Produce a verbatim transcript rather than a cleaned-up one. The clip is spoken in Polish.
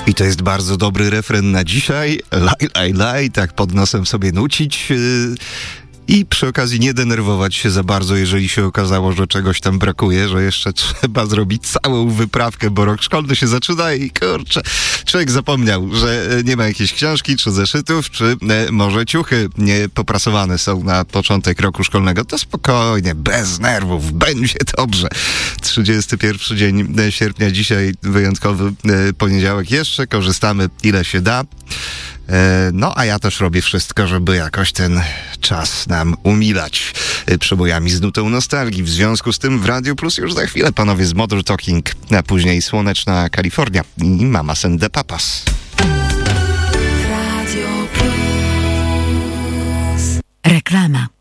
I to jest bardzo dobry refren na dzisiaj. Laj, laj, laj, tak pod nosem sobie nucić. I przy okazji nie denerwować się za bardzo, jeżeli się okazało, że czegoś tam brakuje, że jeszcze trzeba zrobić całą wyprawkę, bo rok szkolny się zaczyna i kurczę, człowiek zapomniał, że nie ma jakiejś książki, czy zeszytów, czy może ciuchy nie poprasowane są na początek roku szkolnego. To spokojnie, bez nerwów, będzie dobrze. trzydziesty pierwszy dzień sierpnia, dzisiaj wyjątkowy poniedziałek. Jeszcze korzystamy ile się da. No, a ja też robię wszystko, żeby jakoś ten czas nam umilać przebojami z nutą nostalgii. W związku z tym w Radio Plus już za chwilę panowie z Modern Talking, a później słoneczna Kalifornia i Mamas and the Papas. Radio Plus. Reklama.